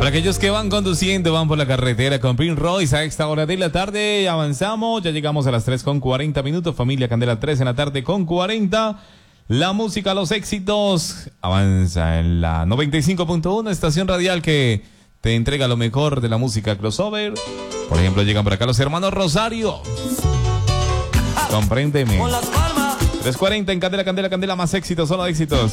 Para aquellos que van conduciendo, van por la carretera con Prince Royce a esta hora de la tarde, avanzamos, ya llegamos a las 3:40, familia Candela 3 en la tarde con 40. La música, los éxitos, avanza en la 95.1, estación radial que te entrega lo mejor de la música crossover. Por ejemplo, llegan por acá los hermanos Rosario. Compréndeme. 3:40 en Candela, Candela, Candela, más éxitos, solo éxitos.